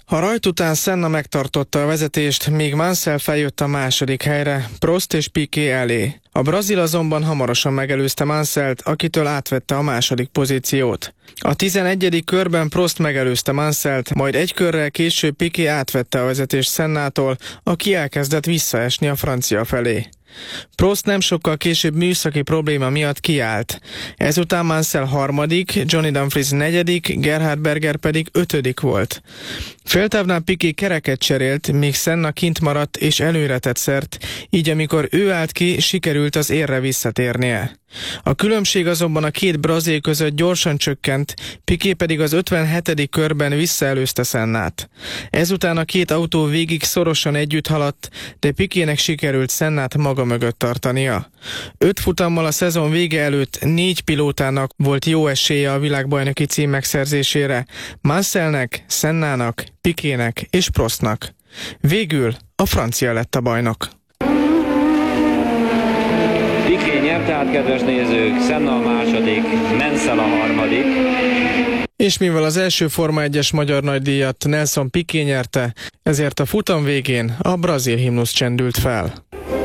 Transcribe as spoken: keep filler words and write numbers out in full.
A rajt után Senna megtartotta a vezetést, míg Mansell feljött a második helyre, Prost és Piquet elé. A brazil azonban hamarosan megelőzte Mansellt, akitől átvette a második pozíciót. A tizenegyedik körben Prost megelőzte Mansellt, majd egy körrel később Piquet átvette a vezetést Sennától, aki elkezdett visszaesni a francia felé. Prost nem sokkal később műszaki probléma miatt kiállt. Ezután Mansell harmadik, Johnny Dumfries negyedik, Gerhard Berger pedig ötödik volt. Féltávnál Piquet kereket cserélt, míg Senna kint maradt és előre tett szert, így amikor ő állt ki, sikerült az érre visszatérnie. A különbség azonban a két brazil között gyorsan csökkent, Piquet pedig az ötvenhetedik körben visszaelőzte Sennát. Ezután a két autó végig szorosan együtt haladt, de Piquetnek sikerült Sennát maga mögött tartania. Öt futammal a szezon vége előtt négy pilótának volt jó esélye a világbajnoki cím megszerzésére, Mansellnek, Sennának, Piquetnek és Prostnak. Végül a francia lett a bajnok. Piquet nyert, tehát kedves nézők, Senna a második, Mansell a harmadik. És mivel az első Forma egyes magyar nagydíjat Nelson Piquet nyerte, ezért a futam végén a brazil himnusz csendült fel.